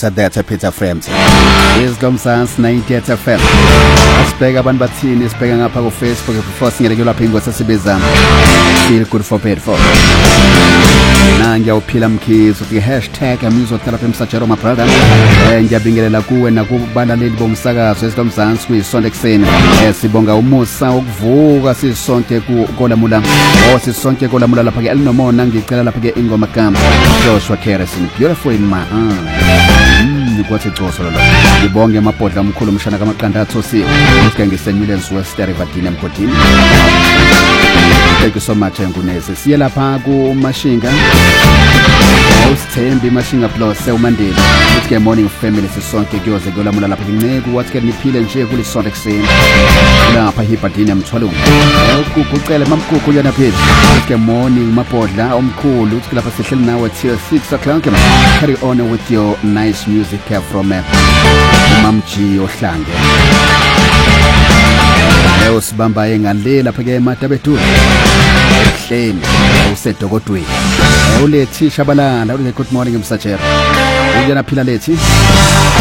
that Peter Frames Izlomzansi 90 FM asibheka abantu bathini sibheka ngapha ku Facebook before singeke lapha ingosi sibiza feel good for paid for na ngiyawuphila mkhizo uthi #amuzotherapy msajero my brother ngiyabingelela kuwe nakubalaleli bomsakazo Izlomzansi kuyisonto ekseni sibonga umusa ukuvuka sisonke kukolamula sisonke kolamula lapha ke elinomona ngicela lapha ke ingoma kama Joshua Kerrison beautiful in my kwathi Joshua lo ngibonge amabhodla omkhulu umshana kamaqanda athosiwe ukuthi ngisenyule West Riverdine emgodini. Thank you so much Ngunese siye lapha ku Mashinga Usithembi Mashinga Plus uMandela ukuthi morning family sisonke kuyoze kuyolamula lapha nginceke wathi ke niphile nje kuli sonto ekseni lapha eHibadini emthwalo ukucela mamkuku yana phezulu ukuthi morning mabhodla omkhulu ukuthi lapha sihleli nawe till 6 o'clock carry on with your nice music from Mamji Ohlange leo sibamba engale lapha ke eMatabethu ehleni usedokodweni ulethi Shabalala uthi good morning msajero uyena phila lethi